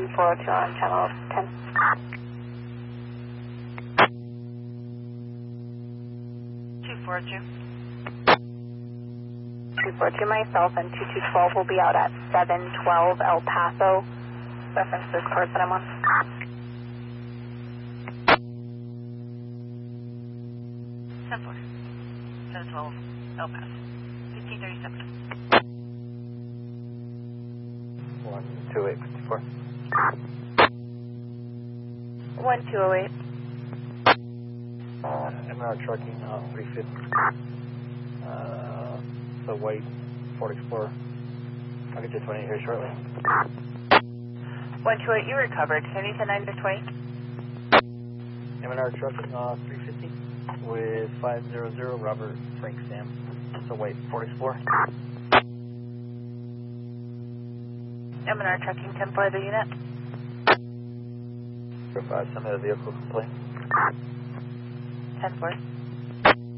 402 on channel 10. 242. 242 myself and 2212 will be out at 712 El Paso. Reference this course that I'm on. Simple. 712 El Paso. 1537. 12854. 1208. MR trucking 350. So white Ford Explorer. I'll get you 20 here shortly. 128, you recovered. Can you 10 to 20? MR trucking 350 with 500 Robert Frank Sam. So white Ford Explorer. M&R trucking 10-4 the unit. 05, send me the vehicle complaint. 10-4.